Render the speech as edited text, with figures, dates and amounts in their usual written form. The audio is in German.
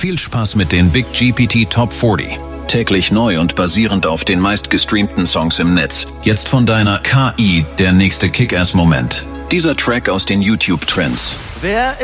Viel Spaß mit den Big GPT Top 40. Täglich neu und basierend auf den meistgestreamten Songs im Netz. Jetzt von deiner KI der nächste Kick-Ass-Moment. Dieser Track aus den YouTube-Trends. Wer